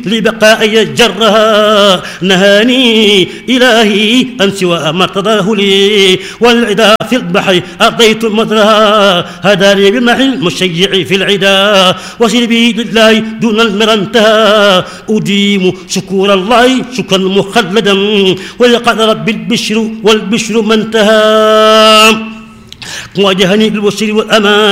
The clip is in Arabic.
لبقائي جرها نهاني إلهي أن سوى ما ارتضاه لي والعدا في البحر أقضيت مدرها هداني بمحي المشيع في العدا وسلبي لله دون المرى انتهى أديم شكور الله شكرا مخلدا ولقد رب البشر والبشر ما انتهى واجهني بالبشر والأمان